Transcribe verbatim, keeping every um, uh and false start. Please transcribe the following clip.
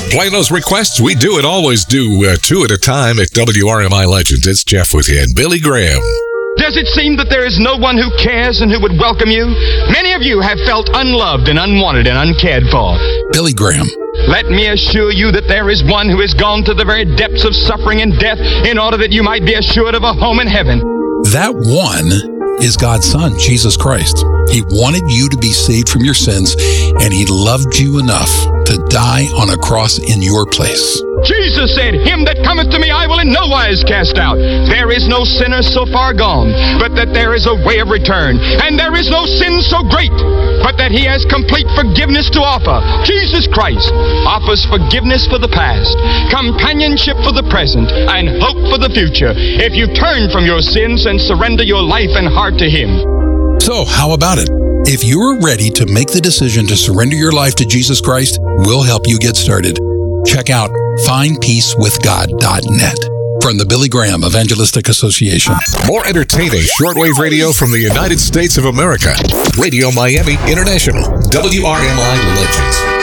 Playing those requests, we do and always do uh, two at a time at W R M I Legends. It's Jeff with you and Billy Graham. Does it seem that there is no one who cares and who would welcome you? Many of you have felt unloved and unwanted and uncared for. Billy Graham. Let me assure you that there is one who has gone to the very depths of suffering and death in order that you might be assured of a home in heaven. That one is God's Son, Jesus Christ. He wanted you to be saved from your sins, and he loved you enough to die on a cross in your place. Jesus said, "Him that cometh to me I will in no wise cast out." There is no sinner so far gone, but that there is a way of return. And there is no sin so great, but that he has complete forgiveness to offer. Jesus Christ offers forgiveness for the past, companionship for the present, and hope for the future, if you turn from your sins and surrender your life and heart to him. So, how about it? If you're ready to make the decision to surrender your life to Jesus Christ, we'll help you get started. Check out find peace with god dot net from the Billy Graham Evangelistic Association. More entertaining shortwave radio from the United States of America. Radio Miami International. W R M I Legends.